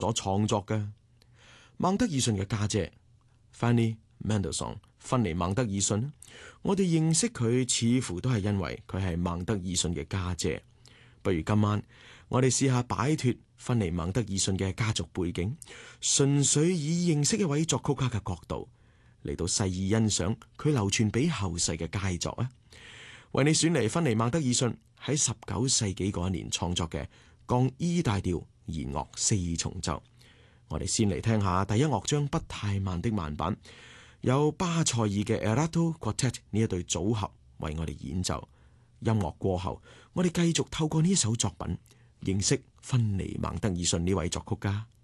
所創作嘅。孟德爾遜嘅家姐 Fanny Mendelssohn 芬尼孟德爾遜，我哋認識佢似乎都係因為佢係孟德爾遜嘅家姐。不如今晚我哋試下擺脫芬尼孟德爾遜嘅家族背景，純粹以認識一位作曲家嘅角度嚟到細意欣賞佢流傳俾後世嘅佳作啊！為你選嚟芬尼孟德爾遜喺19世紀嗰一年創作嘅降 E 大調弦樂4重奏。我哋先嚟聽下第一樂章不太慢的慢板，有巴塞爾嘅 Erato Quartet 呢一對組合為我哋演奏。音樂過後，我哋繼續透過呢一首作品認識芬尼孟德爾遜呢位作曲家。